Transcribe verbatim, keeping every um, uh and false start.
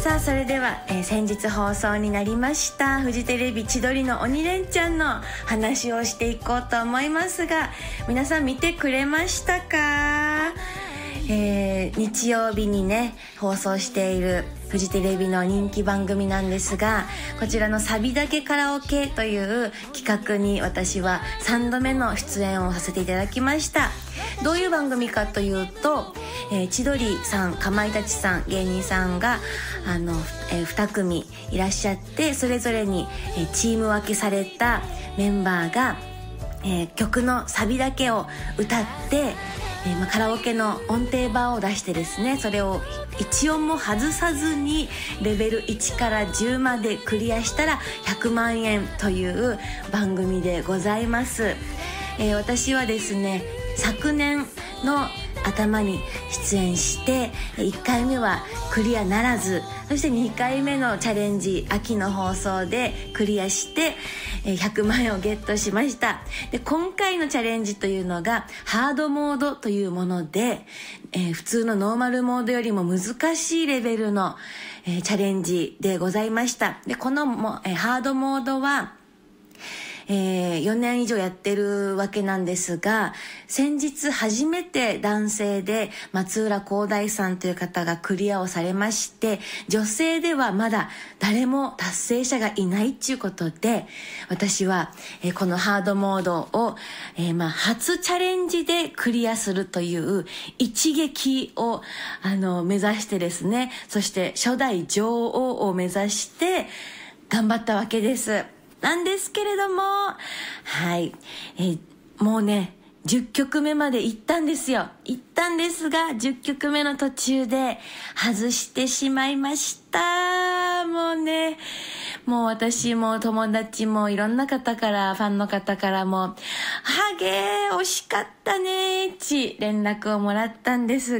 さあそれでは、えー、先日放送になりましたフジテレビ千鳥の鬼レンチャンの話をしていこうと思いますが、皆さん見てくれましたか？えー、日曜日にね放送しているフジテレビの人気番組なんですが、こちらのサビだけカラオケという企画に私はさんどめの出演をさせていただきました。どういう番組かというと、えー、千鳥さん、かまいたちさん、芸人さんがあの、えー、に組いらっしゃって、それぞれに、えー、チーム分けされたメンバーが、えー、曲のサビだけを歌って、えーまあ、カラオケの音程バーを出してですね、それを一音も外さずにレベルいちからじゅうまでクリアしたらひゃくまんえんという番組でございます。えー、私はですね昨年の頭に出演していっかいめはクリアならず、そしてにかいめのチャレンジ秋の放送でクリアしてひゃくまんえんをゲットしました。で今回のチャレンジというのがハードモードというもので、えー、普通のノーマルモードよりも難しいレベルの、えー、チャレンジでございました。でこのも、えー、ハードモードはえー、よねん以上やってるわけなんですが、先日初めて男性で松浦航大さんという方がクリアをされまして、女性ではまだ誰も達成者がいないっていうことで、私は、えー、このハードモードを、えーまあ、初チャレンジでクリアするという一撃をあの目指してですね、そして初代女王を目指して頑張ったわけですなんですけれども、はい、えー、もうねじゅっきょくめまで行ったんですよ行ったんですがじゅっきょくめの途中で外してしまいました。もうねもう私も友達もいろんな方からファンの方からもハゲー惜しかったねーち連絡をもらったんです